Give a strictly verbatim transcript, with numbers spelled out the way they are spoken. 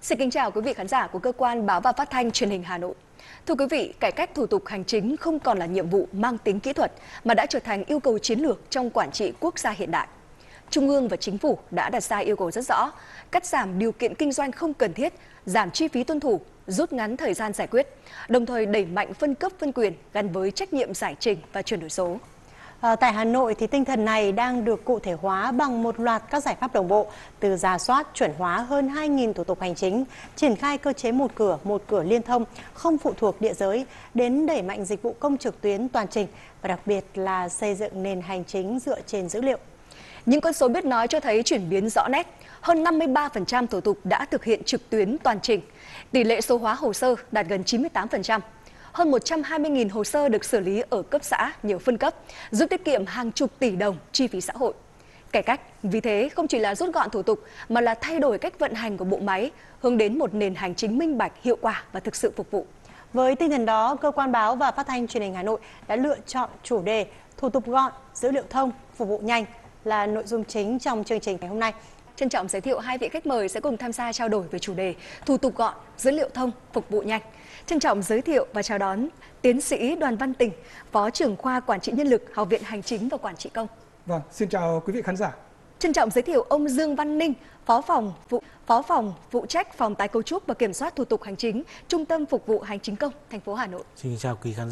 Xin kính chào quý vị khán giả của cơ quan Báo và Phát thanh Truyền hình Hà Nội. Thưa quý vị, cải cách thủ tục hành chính không còn là nhiệm vụ mang tính kỹ thuật mà đã trở thành yêu cầu chiến lược trong quản trị quốc gia hiện đại. Trung ương và Chính phủ đã đặt ra yêu cầu rất rõ, cắt giảm điều kiện kinh doanh không cần thiết, giảm chi phí tuân thủ, rút ngắn thời gian giải quyết, đồng thời đẩy mạnh phân cấp phân quyền gắn với trách nhiệm giải trình và chuyển đổi số. À, tại Hà Nội thì tinh thần này đang được cụ thể hóa bằng một loạt các giải pháp đồng bộ, từ rà soát chuẩn hóa hơn hai nghìn thủ tục hành chính, triển khai cơ chế một cửa, một cửa liên thông, không phụ thuộc địa giới, đến đẩy mạnh dịch vụ công trực tuyến toàn trình và đặc biệt là xây dựng nền hành chính dựa trên dữ liệu. Những con số biết nói cho thấy chuyển biến rõ nét, hơn năm mươi ba phần trăm thủ tục đã thực hiện trực tuyến toàn trình, tỷ lệ số hóa hồ sơ đạt gần chín mươi tám phần trăm. Hơn một trăm hai mươi nghìn hồ sơ được xử lý ở cấp xã nhiều phân cấp, giúp tiết kiệm hàng chục tỷ đồng chi phí xã hội. Cải cách vì thế không chỉ là rút gọn thủ tục mà là thay đổi cách vận hành của bộ máy, hướng đến một nền hành chính minh bạch, hiệu quả và thực sự phục vụ. Với tinh thần đó, cơ quan Báo và Phát thanh Truyền hình Hà Nội đã lựa chọn chủ đề thủ tục gọn, dữ liệu thông, phục vụ nhanh là nội dung chính trong chương trình ngày hôm nay. Trân trọng giới thiệu hai vị khách mời sẽ cùng tham gia trao đổi về chủ đề thủ tục gọn, dữ liệu thông, phục vụ nhanh. Trân trọng giới thiệu và chào đón Tiến sĩ Đoàn Văn Tình, Phó trưởng khoa Quản trị Nhân lực, Học viện Hành chính và Quản trị công. Vâng, xin chào quý vị khán giả. Trân trọng giới thiệu ông Dương Văn Ninh, Phó phòng vụ Phó phòng phụ trách phòng tái cấu trúc và kiểm soát thủ tục hành chính, Trung tâm Phục vụ Hành chính công, thành phố Hà Nội. Xin chào quý khán giả.